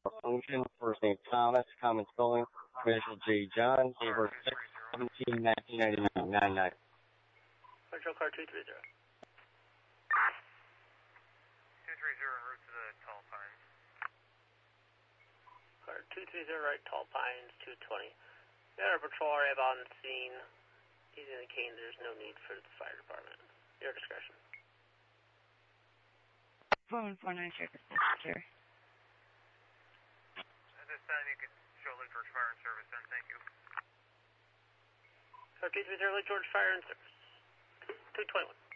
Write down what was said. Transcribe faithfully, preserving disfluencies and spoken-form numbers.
Ocean, first name Thomas, common spelling, initial J. John, date of birth six seventeen nineteen ninety-nine. Control car two three zero. two three zero en route to the Tall Pines. Car two three zero right, Tall Pines, two twenty. Got our patrol arrive on scene. He's indicating there's no need for the fire department. Your discretion. four one four nine Circus Dispatcher. At this time, you could show Lake George Fire and Service then, thank you. Car two three zero Lake George Fire and Service. two twenty-one.